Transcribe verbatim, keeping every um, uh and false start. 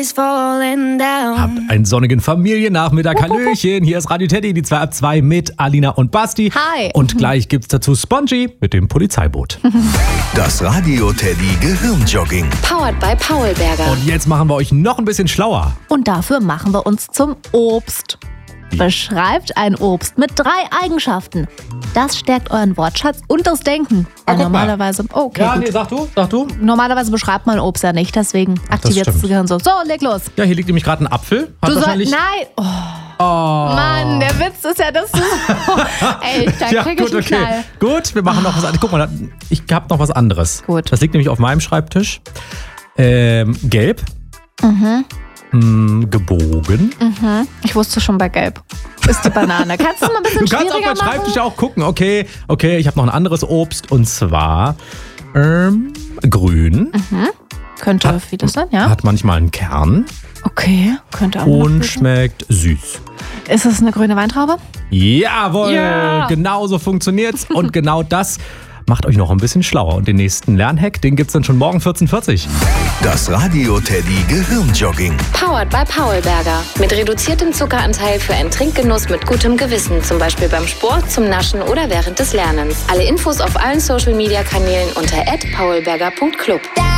Habt einen sonnigen Familiennachmittag. Hallöchen, hier ist Radio Teddy, die zwei ab zwei mit Alina und Basti. Hi. Und gleich gibt's dazu Spongy mit dem Polizeiboot. Das Radio Teddy Gehirnjogging. Powered by Paulberger. Und jetzt machen wir euch noch ein bisschen schlauer. Und dafür machen wir uns zum Obst. Beschreibt ein Obst mit drei Eigenschaften. Das stärkt euren Wortschatz und das Denken. Ah, Ja, guck mal. normalerweise. Oh, okay, Ja, gut. nee, sag du, sag du. Normalerweise beschreibt man Obst ja nicht, deswegen aktiviert das stimmt. Gehirn so. So, leg los. Ja, hier liegt nämlich gerade ein Apfel. Hat Du sollst. wahrscheinlich... Nein. Oh, Oh. Mann, der Witz ist ja, dass du. Ey, da Ja, krieg ich gut, einen okay. Knall. Gut, wir machen noch was anderes. Guck mal, ich hab noch was anderes. Gut. Das liegt nämlich auf meinem Schreibtisch. Ähm, gelb. Mhm. Mm, gebogen. Mhm. Ich wusste schon bei Gelb. Ist die Banane. Kannst du mal ein bisschen Du kannst auf schwieriger meinem Schreibtisch machen? auch gucken. Okay, okay, ich habe noch ein anderes Obst und zwar ähm, grün. Könnte Hat- vieles sein, ja? Hat manchmal einen Kern Okay, könnte auch noch und viel sein. schmeckt süß. Ist es eine grüne Weintraube? Jawohl, Ja. genau so funktioniert's. Und genau das macht euch noch ein bisschen schlauer. Und den nächsten Lernhack, den gibt's dann schon morgen vierzehn Uhr vierzig. Das Radio Teddy Gehirnjogging. Powered by Paulberger. Mit reduziertem Zuckeranteil für einen Trinkgenuss mit gutem Gewissen. Zum Beispiel beim Sport, zum Naschen oder während des Lernens. Alle Infos auf allen Social Media Kanälen unter at paulberger punkt club.